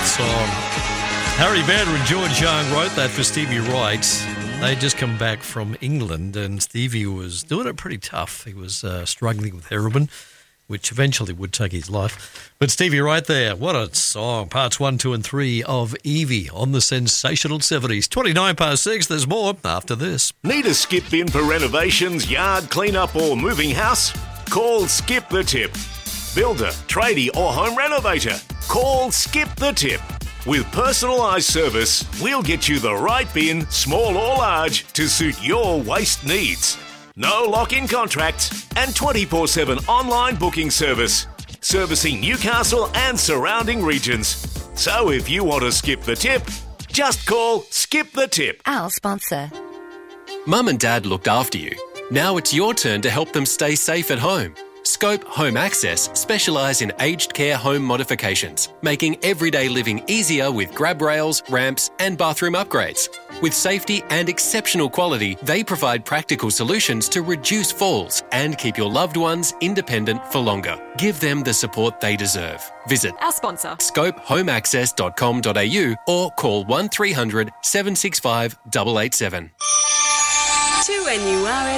song. Harry Vander and George Young wrote that for Stevie Wright. They'd just come back from England and Stevie was doing it pretty tough. He was struggling with heroin, which eventually would take his life. But Stevie Wright there, what a song. Parts 1, 2 and 3 of Evie on the sensational 70s. 6, there's more after this. Need a skip bin for renovations, yard clean-up or moving house? Call Skip the Tip. Builder, tradie or home renovator, call Skip the Tip. With personalised service, we'll get you the right bin, small or large, to suit your waste needs. No lock-in contracts and 24/7 online booking service, servicing Newcastle and surrounding regions. So if you want to skip the tip, just call Skip the Tip. Our sponsor. Mum and Dad looked after you. Now it's your turn to help them stay safe at home. Scope Home Access specialise in aged care home modifications, making everyday living easier with grab rails, ramps and bathroom upgrades. With safety and exceptional quality, they provide practical solutions to reduce falls and keep your loved ones independent for longer. Give them the support they deserve. Visit our sponsor, scopehomeaccess.com.au or call 1300 765 887. 2NURFM.